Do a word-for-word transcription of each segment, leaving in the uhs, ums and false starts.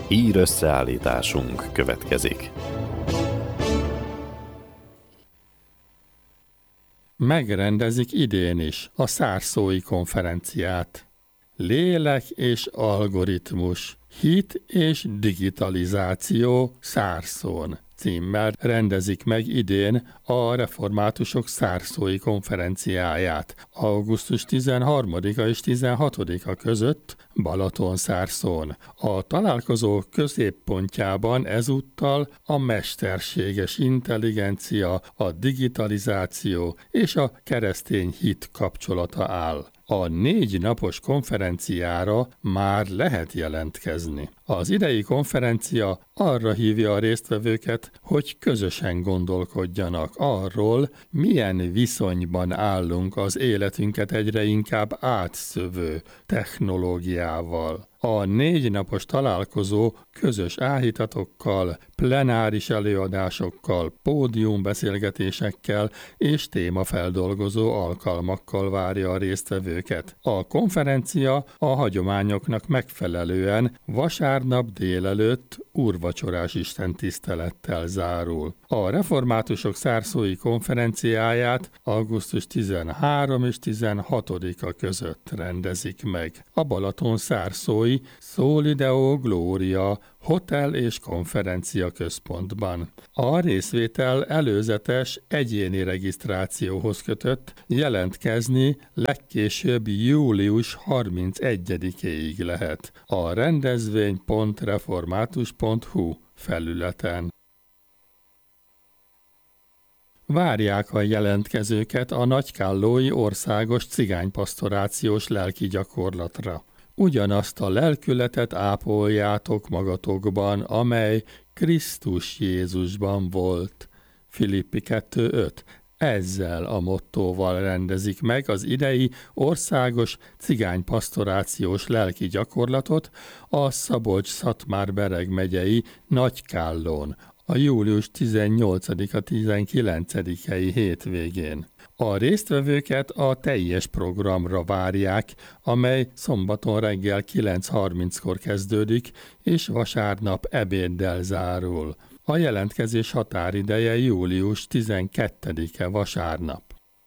Hír összeállításunk következik. Megrendezik idén is a szárszói konferenciát. Lélek és algoritmus, hit és digitalizáció Szárszón címmel rendezik meg idén a reformátusok szárszói konferenciáját augusztus tizenharmadika és tizenhatodika között Balatonszárszón. A találkozó középpontjában ezúttal a mesterséges intelligencia, a digitalizáció és a keresztény hit kapcsolata áll. A négy napos konferenciára már lehet jelentkezni. Az idei konferencia arra hívja a résztvevőket, hogy közösen gondolkodjanak arról, milyen viszonyban állunk az életünket egyre inkább átszövő technológiával. A négy napos találkozó közös áhítatokkal, plenáris előadásokkal, pódiumbeszélgetésekkel és témafeldolgozó alkalmakkal várja a résztvevőket. A konferencia a hagyományoknak megfelelően vasárnap délelőtt úrvacsorás istentisztelettel zárul. A reformátusok szárszói konferenciáját augusztus tizenharmadika és tizenhatodika között rendezik meg. A Balatonszárszói Soli Deo Gloria hotel és konferencia központban. A részvétel előzetes egyéni regisztrációhoz kötött, jelentkezni legkésőbb július harmincegyedikéig lehet a rendezvény pont református pont hu felületen. Várják a jelentkezőket a nagykállói országos cigánypastorációs lelki gyakorlatra. Ugyanazt a lelkületet ápoljátok magatokban, amely Krisztus Jézusban volt. Filippi kettő öt. Ezzel a mottóval rendezik meg az idei országos cigánypastorációs lelki gyakorlatot a Szabolcs-Szatmár-Bereg megyei Nagykállón, a július tizennyolcadika-tizenkilencedikei hétvégén. A résztvevőket a teljes programra várják, amely szombaton reggel kilenc harminckor kezdődik, és vasárnap ebéddel zárul. A jelentkezés határideje július tizenkettedike vasárnap.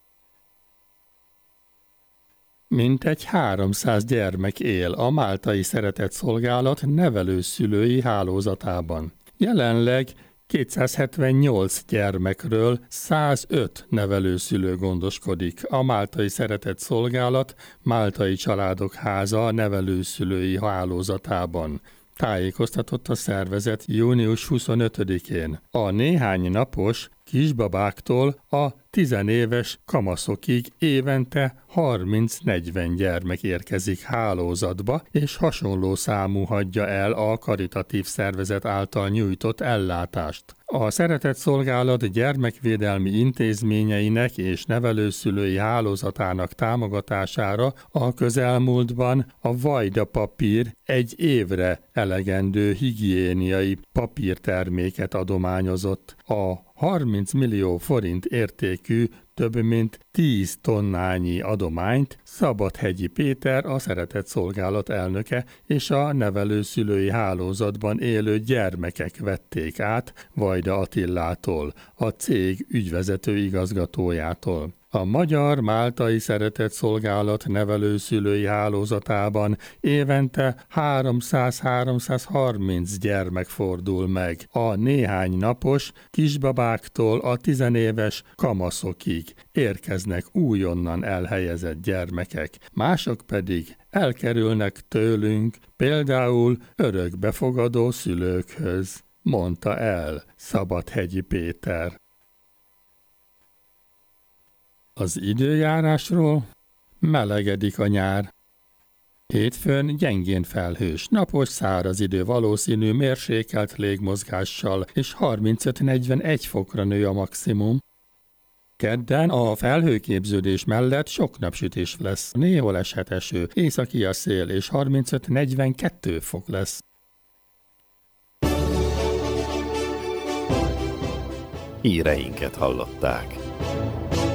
Mintegy háromszáz gyermek él a Máltai Szeretetszolgálat nevelőszülői hálózatában. Jelenleg kétszázhetvennyolc gyermekről százöt nevelőszülő gondoskodik a Máltai Szeretetszolgálat Máltai Családok Háza nevelőszülői hálózatában. Tájékoztatott a szervezet június huszonötödikén. A néhány napos kisbabáktól a tizenéves kamaszokig évente harminc-negyven gyermek érkezik hálózatba, és hasonló számú hagyja el a karitatív szervezet által nyújtott ellátást. A Szeretetszolgálat gyermekvédelmi intézményeinek és nevelőszülői hálózatának támogatására a közelmúltban a Vajda papír egy évre elegendő higiéniai papírterméket adományozott. A harminc millió forint értékű több mint tíz tonnányi adományt Szabadhegyi Péter, a Szeretetszolgálat elnöke és a nevelőszülői hálózatban élő gyermekek vették át Vajda Attillától, a cég ügyvezető igazgatójától. A Magyar Máltai Szeretetszolgálat nevelőszülői hálózatában évente háromszáz-háromszázharminc gyermek fordul meg, a néhány napos kisbabáktól a tizenéves kamaszokig érkeznek újonnan elhelyezett gyermekek, mások pedig elkerülnek tőlünk, például örökbefogadó szülőkhöz, mondta el Szabadhegyi Péter. Az időjárásról: melegedik a nyár. Hétfőn gyengén felhős, napos száraz idő valószínű mérsékelt légmozgással, és harmincöt-negyvenegy fokra nő a maximum. Kedden a felhőképződés mellett sok napsütés lesz, néhol eshet eső, északi a szél, és harmincöt-negyvenkettő fok lesz. Híreinket hallották.